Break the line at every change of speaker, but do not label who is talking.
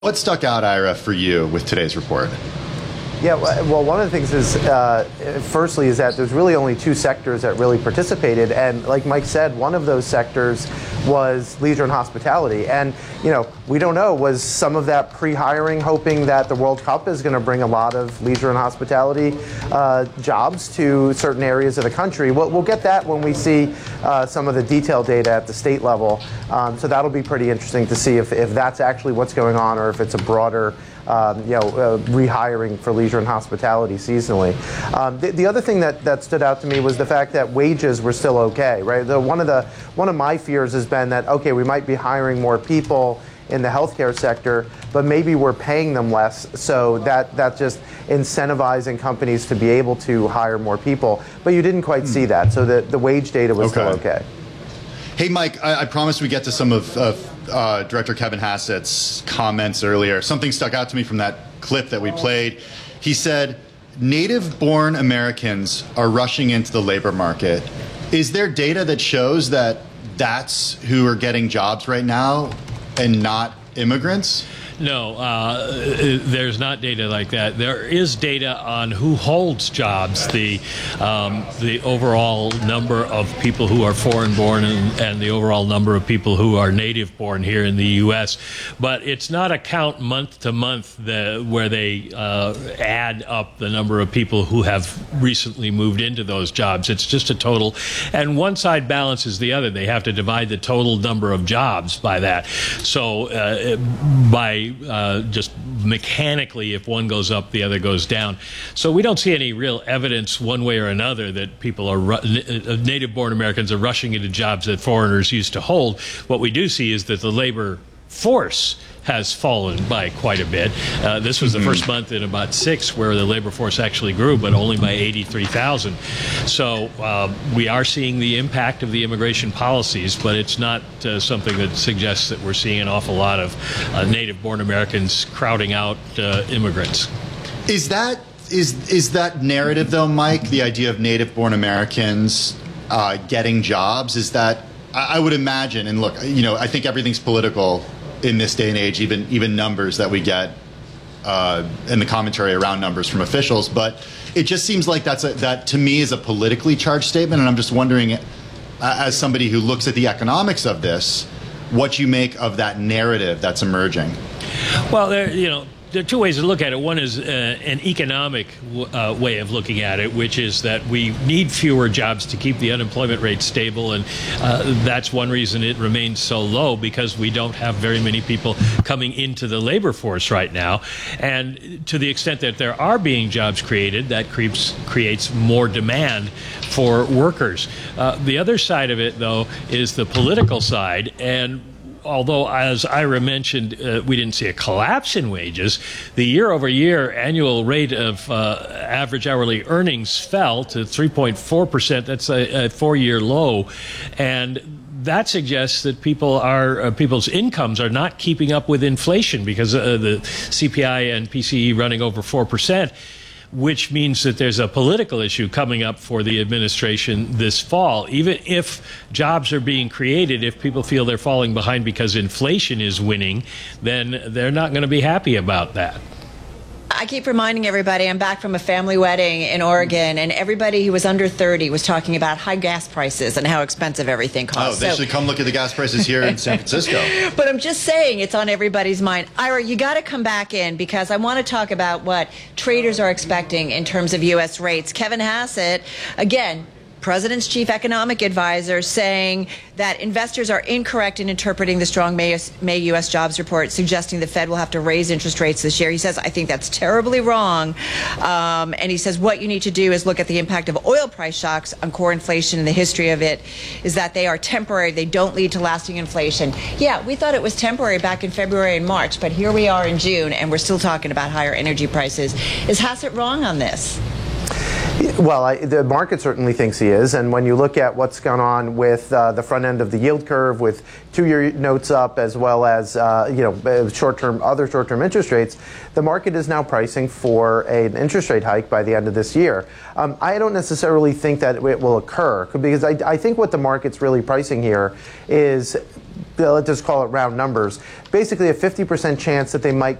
What stuck out, Ira, for you with today's report?
Yeah, well, one of the things is, firstly, is that there's really only two sectors that really participated, and like Mike said, one of those sectors was leisure and hospitality. And, we don't know, was some of that pre-hiring hoping that the World Cup is going to bring a lot of leisure and hospitality jobs to certain areas of the country? We'll get that when we see some of the detailed data at the state level. So that'll be pretty interesting to see if that's actually what's going on, or if it's a broader rehiring for leisure and hospitality seasonally. The other thing that stood out to me was the fact that wages were still okay, right? One of my fears has been that, okay, we might be hiring more people in the healthcare sector, but maybe we're paying them less, so that just incentivizing companies to be able to hire more people. But you didn't quite see that, so the wage data was still okay.
Hey, Mike, I promised we get to some of Director Kevin Hassett's comments earlier. Something stuck out to me from that clip that we played. He said, native-born Americans are rushing into the labor market. Is there data that shows that that's who are getting jobs right now and not immigrants?
No, there's not data like that. There is data on who holds jobs, the overall number of people who are foreign-born and the overall number of people who are native-born here in the U.S. But it's not a count month to month where they add up the number of people who have recently moved into those jobs. It's just a total, and one side balances the other. They have to divide the total number of jobs by that. So just mechanically, if one goes up, the other goes down. So we don't see any real evidence one way or another that people native-born Americans are rushing into jobs that foreigners used to hold. What we do see is that the labor force has fallen by quite a bit. This was the first month in about 6 where the labor force actually grew, but only by 83,000. So we are seeing the impact of the immigration policies, but it's not something that suggests that we're seeing an awful lot of native-born Americans crowding out immigrants.
Is that narrative, though, Mike, the idea of native-born Americans getting jobs, is that, I would imagine, and look, I think everything's political in this day and age, even numbers that we get and the commentary around numbers from officials, but it just seems like that to me is a politically charged statement, and I'm just wondering, as somebody who looks at the economics of this, what you make of that narrative that's emerging.
Well, there are two ways to look at it. One is an economic way of looking at it, which is that we need fewer jobs to keep the unemployment rate stable, and that's one reason it remains so low, because we don't have very many people coming into the labor force right now. And to the extent that there are being jobs created, that creates more demand for workers. The other side of it, though, is the political side, and although, as Ira mentioned, we didn't see a collapse in wages, the year-over-year annual rate of average hourly earnings fell to 3.4%. That's a 4-year low. And that suggests that people's incomes are not keeping up with inflation, because the CPI and PCE running over 4%. Which means that there's a political issue coming up for the administration this fall. Even if jobs are being created, if people feel they're falling behind because inflation is winning, then they're not going to be happy about that.
I keep reminding everybody, I'm back from a family wedding in Oregon, and everybody who was under 30 was talking about high gas prices and how expensive everything costs.
Oh, they should come look at the gas prices here in San Francisco.
But I'm just saying, it's on everybody's mind. Ira, you got to come back in, because I want to talk about what traders are expecting in terms of U.S. rates. Kevin Hassett, again, President's chief economic advisor, saying that investors are incorrect in interpreting the strong May U.S. jobs report, suggesting the Fed will have to raise interest rates this year. He says, I think that's terribly wrong. And he says what you need to do is look at the impact of oil price shocks on core inflation, and the history of it is that they are temporary. They don't lead to lasting inflation. Yeah, we thought it was temporary back in February and March, but here we are in June, and we're still talking about higher energy prices. Is Hassett wrong on this?
Well, the market certainly thinks he is, and when you look at what's gone on with the front end of the yield curve, with 2-year notes up, as well as other short-term interest rates, the market is now pricing for an interest rate hike by the end of this year. I don't necessarily think that it will occur, because I think what the market's really pricing here is let's just call it round numbers, basically a 50% chance that they might